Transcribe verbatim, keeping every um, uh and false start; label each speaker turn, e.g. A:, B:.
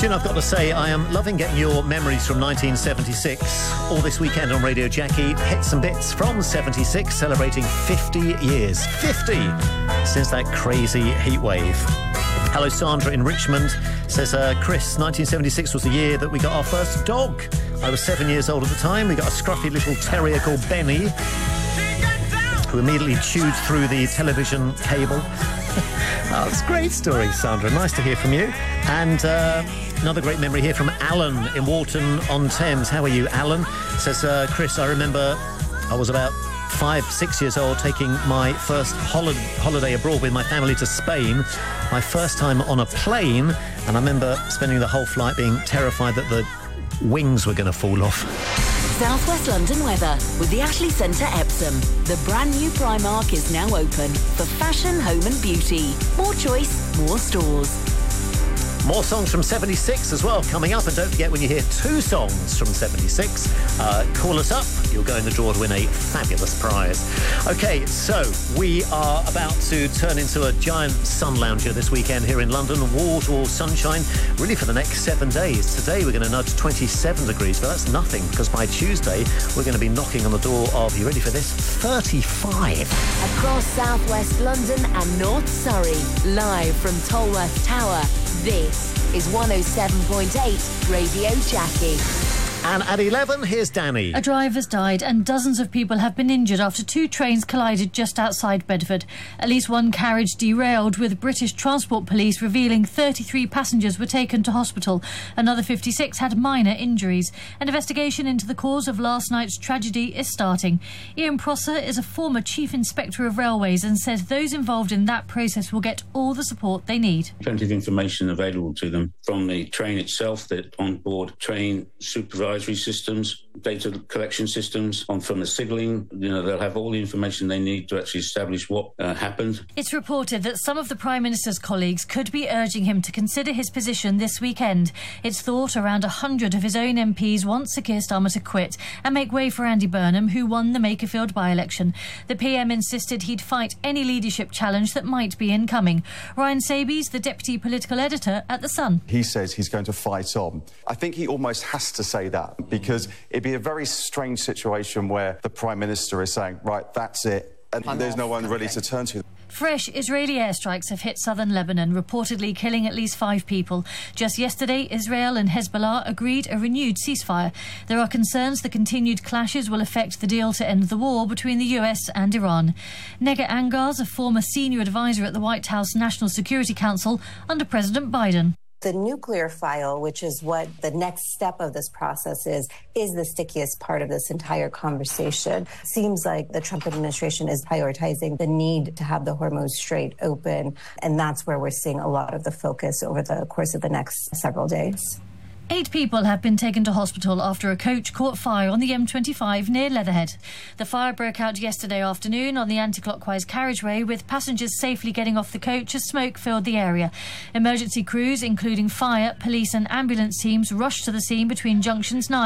A: Jim, I've got to say, I am loving getting your memories from nineteen seventy-six. All this weekend on Radio Jackie, hits and bits from seventy-six, celebrating fifty years. fifty since that crazy heat wave. Hello, Sandra in Richmond says, uh, Chris, nineteen seventy-six was the year that we got our first dog. I was seven years old at the time. We got a scruffy little terrier called Benny, who immediately chewed through the television cable. Oh, it's a great story, Sandra. Nice to hear from you. And uh, another great memory here from Alan in Walton-on-Thames. How are you, Alan? Says, uh, Chris, I remember I was about five, six years old, taking my first hol- holiday abroad with my family to Spain. My first time on a plane, and I remember spending the whole flight being terrified that the wings were going to fall off.
B: South West London weather with the Ashley Centre Epsom. The brand new Primark is now open for fashion, home and beauty. More choice, more stores.
A: More songs from seventy-six as well coming up. And don't forget, when you hear two songs from seventy-six, uh, call us up. You'll go in the draw to win a fabulous prize. OK, so we are about to turn into a giant sun lounger this weekend here in London. Wall-to-wall sunshine, really for the next seven days. Today we're going to nudge twenty-seven degrees, but that's nothing, because by Tuesday we're going to be knocking on the door of, you ready for this, thirty-five.
B: Across South West London and North Surrey, live from Tolworth Tower, this is one oh seven point eight Radio Jackie.
A: And at eleven, here's Danny.
C: A driver's died and dozens of people have been injured after two trains collided just outside Bedford. At least one carriage derailed, with British Transport Police revealing thirty-three passengers were taken to hospital. Another fifty-six had minor injuries. An investigation into the cause of last night's tragedy is starting. Ian Prosser is a former Chief Inspector of Railways and says those involved in that process will get all the support they need.
D: Plenty of information available to them from the train itself, the on-board train supervisor systems, data collection systems, on from the signalling. You know, they'll have all the information they need to actually establish what uh, happened.
C: It's reported that some of the Prime Minister's colleagues could be urging him to consider his position this weekend. It's thought around one hundred of his own M Ps want Sir Keir Starmer to quit and make way for Andy Burnham, who won the Makerfield by-election. The P M insisted he'd fight any leadership challenge that might be incoming. Ryan Sabies, the deputy political editor at The Sun.
E: He says he's going to fight on. I think he almost has to say that, because it'd be a very strange situation where the Prime Minister is saying, right, that's it, and I'm there's no one ready to turn to.
C: Fresh Israeli airstrikes have hit southern Lebanon, reportedly killing at least five people. Just yesterday, Israel and Hezbollah agreed a renewed ceasefire. There are concerns the continued clashes will affect the deal to end the war between the U S and Iran. Nega Angars, a former senior advisor at the White House National Security Council under President Biden.
F: The nuclear file, which is what the next step of this process is, is the stickiest part of this entire conversation. Seems like the Trump administration is prioritizing the need to have the Hormuz Strait open, and that's where we're seeing a lot of the focus over the course of the next several days.
C: Eight people have been taken to hospital after a coach caught fire on the M twenty-five near Leatherhead. The fire broke out yesterday afternoon on the anti-clockwise carriageway, with passengers safely getting off the coach as smoke filled the area. Emergency crews, including fire, police and ambulance teams, rushed to the scene between junctions nine